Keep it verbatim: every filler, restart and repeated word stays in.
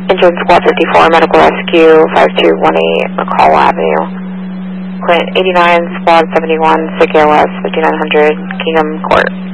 Injured Squad fifty-four, Medical Rescue, five two one eight, McCall Avenue. Clint eighty-nine, Squad seventy-one, Sick A L S, fifty-nine hundred, Kingdom Court.